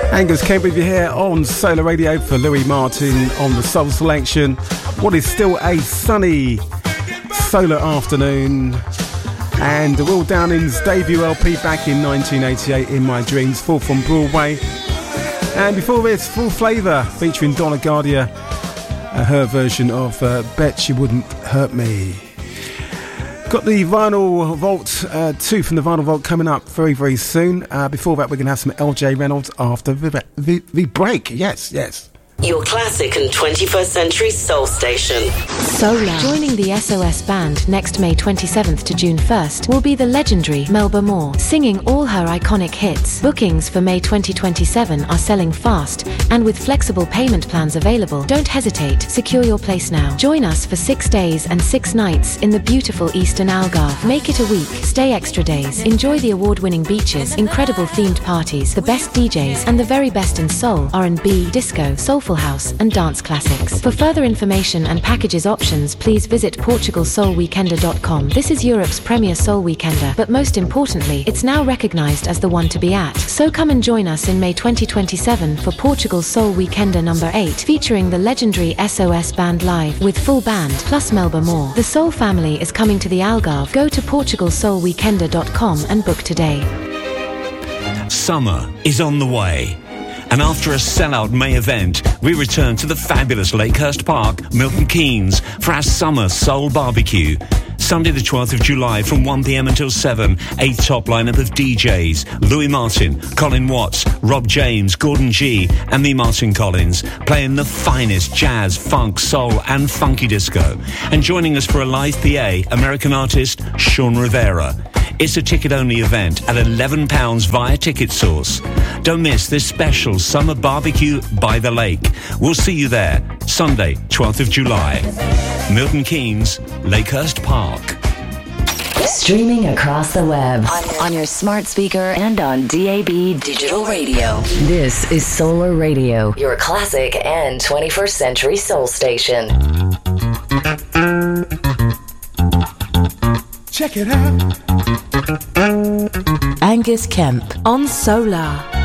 Angus Kemp with you here on Solar Radio for Louis Martin on the Soul Selection. What is still a sunny solar afternoon. And Will Downing's debut LP back in 1988, In My Dreams, full from Broadway. And before this, Full Flavour featuring Donna Gardia, her version of Bet You Wouldn't Hurt Me. Got the Vinyl Vault 2 from the Vinyl Vault coming up very, very soon. Before that, we're going to have some LJ Reynolds after the break. Yes. Your classic and 21st century soul station. Solar. Joining the SOS band next May 27th to June 1st will be the legendary Melba Moore, singing all her iconic hits. Bookings for May 2027 are selling fast, and with flexible payment plans available, don't hesitate, secure your place now. Join us for 6 days and 6 nights in the beautiful Eastern Algarve. Make it a week, stay extra days, enjoy the award-winning beaches, incredible themed parties, the best DJs, and the very best in soul, R&B, disco, soulful house, and dance classics. For further information and packages options, please visit PortugalSoulWeekender.com. This is Europe's premier soul weekender, but most importantly, it's now recognized as the one to be at. So come and join us in May 2027 for Portugal Soul Weekender number 8, featuring the legendary SOS band live with full band, plus Melba Moore. The Soul family is coming to the Algarve. Go to PortugalSoulWeekender.com and book today. Summer is on the way. And after a sellout May event, we return to the fabulous Lakehurst Park, Milton Keynes, for our summer soul barbecue. Sunday the 12th of July from 1 p.m. until 7, a top lineup of DJs, Louis Martin, Colin Watts, Rob James, Gordon G, and me, Martin Collins, playing the finest jazz, funk, soul, and funky disco. And joining us for a live PA, American artist Sean Rivera. It's a ticket-only event at £11 via Ticket Source. Don't miss this special summer barbecue by the lake. We'll see you there, Sunday, 12th of July. Milton Keynes, Lakehurst Park. Streaming across the web, on your smart speaker and on DAB digital radio. This is Solar Radio, your classic and 21st century soul station. Check it out. Angus Kemp on Solar.